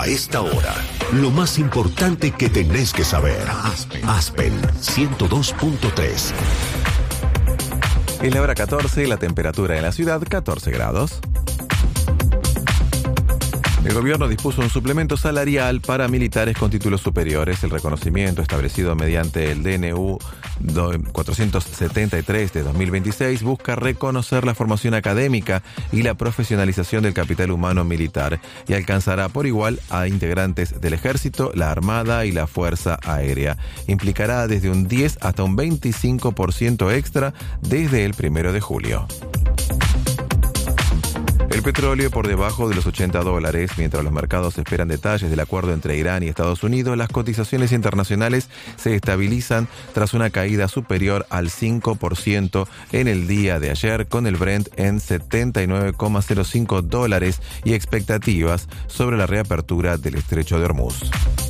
A esta hora, lo más importante que tenés que saber. Aspen 102.3. Es la hora 14, la temperatura en la ciudad 14 grados. El gobierno dispuso un suplemento salarial para militares con títulos superiores. El reconocimiento establecido mediante el DNU 473 de 2026 busca reconocer la formación académica y la profesionalización del capital humano militar y alcanzará por igual a integrantes del Ejército, la Armada y la Fuerza Aérea. Implicará desde un 10 hasta un 25% extra desde el 1 de julio. El petróleo por debajo de los $80. Mientras los mercados esperan detalles del acuerdo entre Irán y Estados Unidos, las cotizaciones internacionales se estabilizan tras una caída superior al 5% en el día de ayer, con el Brent en $79,05 y expectativas sobre la reapertura del estrecho de Hormuz.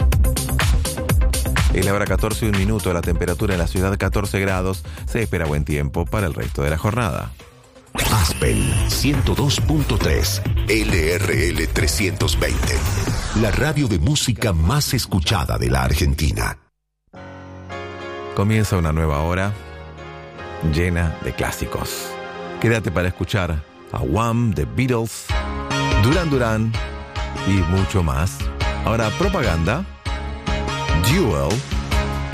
Es la hora 14, un minuto, la temperatura en la ciudad 14 grados, se espera buen tiempo para el resto de la jornada. Aspen 102.3 LRL 320, la radio de música más escuchada de la Argentina. Comienza una nueva hora llena de clásicos. Quédate para escuchar a Wham!, The Beatles, Duran Duran y mucho más. Ahora propaganda, Duel